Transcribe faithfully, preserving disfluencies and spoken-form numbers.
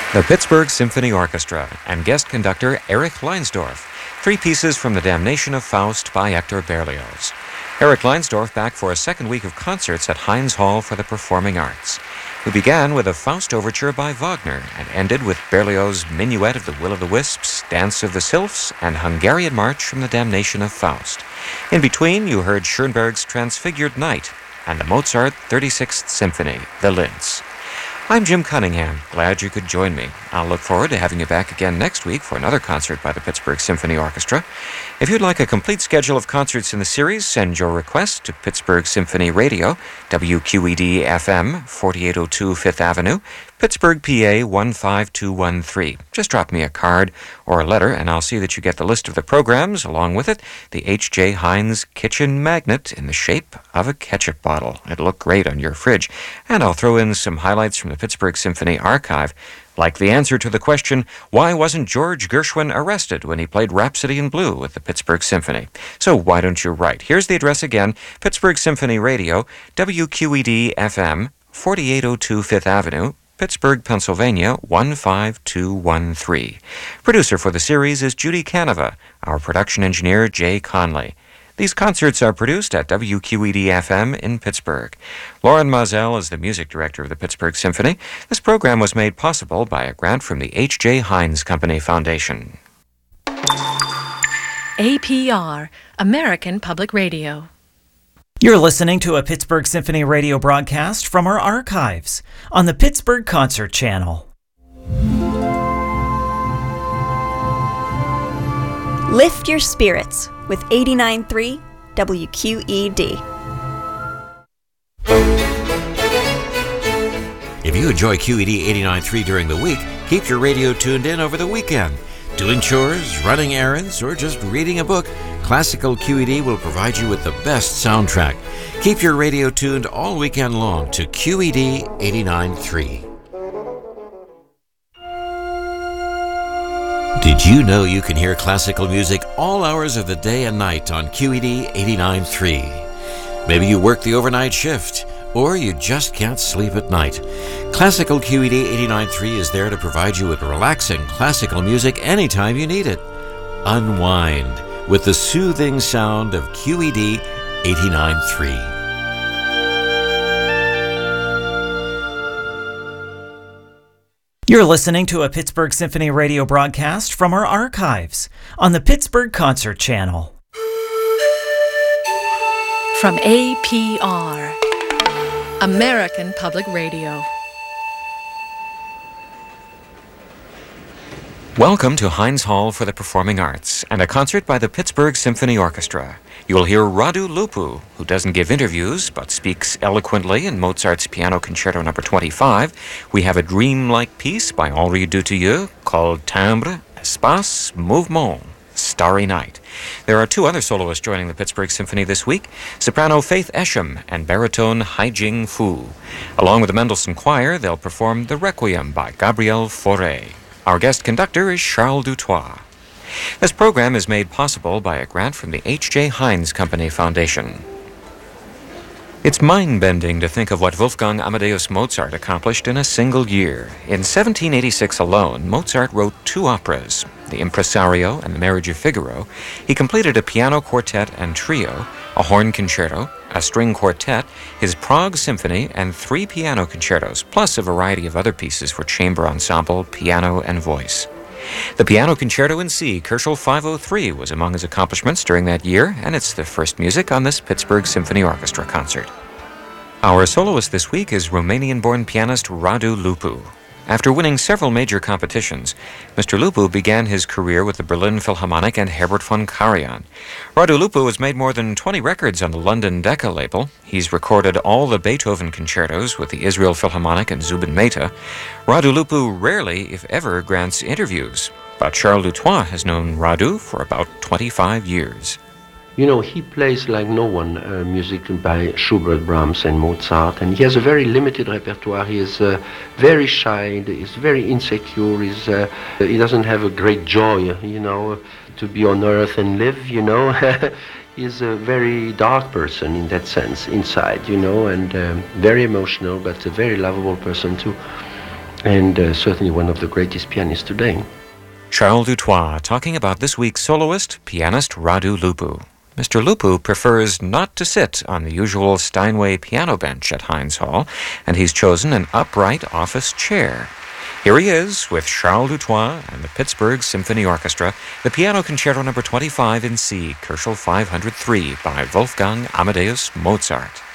The Pittsburgh Symphony Orchestra and guest conductor Erich Leinsdorf. Three pieces from The Damnation of Faust by Hector Berlioz. Erich Leinsdorf back for a second week of concerts at Heinz Hall for the Performing Arts. We began with a Faust overture by Wagner and ended with Berlioz's Minuet of the Will-o'-the-Wisps, Dance of the Sylphs, and Hungarian March from The Damnation of Faust. In between, you heard Schoenberg's Transfigured Night and the Mozart thirty-sixth Symphony, The Linz. I'm Jim Cunningham. Glad you could join me. I'll look forward to having you back again next week for another concert by the Pittsburgh Symphony Orchestra. If you'd like a complete schedule of concerts in the series, send your request to Pittsburgh Symphony Radio, W Q E D F M, forty-eight oh two Fifth Avenue, Pittsburgh, P A one five two one three. Just drop me a card or a letter, and I'll see that you get the list of the programs, along with it, the H J. Heinz kitchen magnet in the shape of a ketchup bottle. It'll look great on your fridge. And I'll throw in some highlights from the Pittsburgh Symphony Archive, like the answer to the question, why wasn't George Gershwin arrested when he played Rhapsody in Blue with the Pittsburgh Symphony? So why don't you write? Here's the address again, Pittsburgh Symphony Radio, W Q E D F M, forty-eight oh two Fifth Avenue, Pittsburgh, Pennsylvania, one five two one three. Producer for the series is Judy Canova, our production engineer, Jay Conley. These concerts are produced at W Q E D F M in Pittsburgh. Lauren Mazel is the music director of the Pittsburgh Symphony. This program was made possible by a grant from the H J. Heinz Company Foundation. A P R, American Public Radio. You're listening to a Pittsburgh Symphony Radio broadcast from our archives on the Pittsburgh Concert Channel. Lift your spirits with eighty-nine point three W Q E D. If you enjoy Q E D eighty-nine point three during the week, keep your radio tuned in over the weekend. Doing chores, running errands, or just reading a book, Classical Q E D will provide you with the best soundtrack. Keep your radio tuned all weekend long to Q E D eighty-nine point three. Did you know you can hear classical music all hours of the day and night on Q E D eighty-nine point three? Maybe you work the overnight shift, or you just can't sleep at night. Classical Q E D eighty-nine point three is there to provide you with relaxing classical music anytime you need it. Unwind with the soothing sound of Q E D eighty-nine point three. You're listening to a Pittsburgh Symphony Radio broadcast from our archives on the Pittsburgh Concert Channel. From A P R, American Public Radio. Welcome to Heinz Hall for the Performing Arts and a concert by the Pittsburgh Symphony Orchestra. You'll hear Radu Lupu, who doesn't give interviews but speaks eloquently in Mozart's Piano Concerto number twenty-five. We have a dreamlike piece by Henri Dutilleux called Timbre, Espace, Mouvement, Starry Night. There are two other soloists joining the Pittsburgh Symphony this week, soprano Faith Esham and baritone Haijing Fu. Along with the Mendelssohn Choir, they'll perform the Requiem by Gabriel Fauré. Our guest conductor is Charles Dutoit. This program is made possible by a grant from the H J. Heinz Company Foundation. It's mind-bending to think of what Wolfgang Amadeus Mozart accomplished in a single year. In seventeen eighty-six alone, Mozart wrote two operas, The Impresario and The Marriage of Figaro. He completed a piano quartet and trio, a horn concerto, a string quartet, his Prague Symphony, and three piano concertos, plus a variety of other pieces for chamber ensemble, piano, and voice. The Piano Concerto in C, Koelschel five oh three, was among his accomplishments during that year, and it's the first music on this Pittsburgh Symphony Orchestra concert. Our soloist this week is Romanian-born pianist Radu Lupu. After winning several major competitions, Mister Lupu began his career with the Berlin Philharmonic and Herbert von Karajan. Radu Lupu has made more than twenty records on the London Decca label. He's recorded all the Beethoven concertos with the Israel Philharmonic and Zubin Mehta. Radu Lupu rarely, if ever, grants interviews, but Charles Dutoit has known Radu for about twenty-five years. You know, he plays like no one uh, music by Schubert, Brahms, and Mozart, and he has a very limited repertoire. He is uh, very shy, he's very insecure, he's, uh, he doesn't have a great joy, you know, to be on earth and live, you know. He's a very dark person in that sense, inside, you know, and um, very emotional, but a very lovable person too. and uh, certainly one of the greatest pianists today. Charles Dutoit talking about this week's soloist, pianist Radu Lupu. Mister Lupu prefers not to sit on the usual Steinway piano bench at Heinz Hall, and he's chosen an upright office chair. Here he is with Charles Dutoit and the Pittsburgh Symphony Orchestra, the Piano Concerto number twenty-five in C, Koelschel five hundred three by Wolfgang Amadeus Mozart.